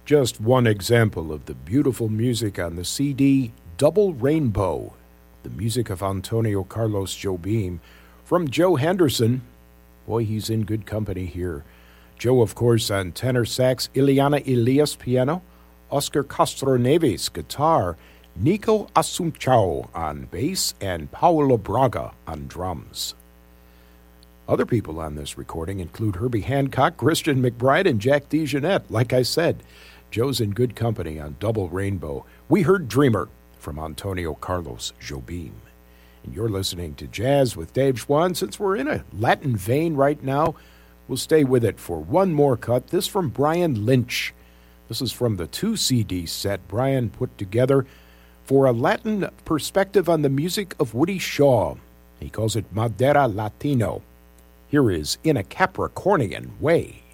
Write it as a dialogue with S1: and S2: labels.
S1: Just one example of the beautiful music on the CD Double Rainbow, the music of Antonio Carlos Jobim, from Joe Henderson. Boy, he's in good company here. Joe, of course, on tenor sax, Ileana Elias piano, Oscar Castro Neves guitar, Nico Asunciao on bass, and Paulo Braga on drums. Other people on this recording include Herbie Hancock, Christian McBride, and Jack DeJohnette. Like I said, Joe's in good company on Double Rainbow. We heard Dreamer from Antonio Carlos Jobim. And you're listening to Jazz with Dave Schwann. Since we're in a Latin vein right now, we'll stay with it for one more cut. This from Brian Lynch. This is from the 2-CD set Brian put together for a Latin perspective on the music of Woody Shaw. He calls it Madera Latino. Here is In a Capricornian Way.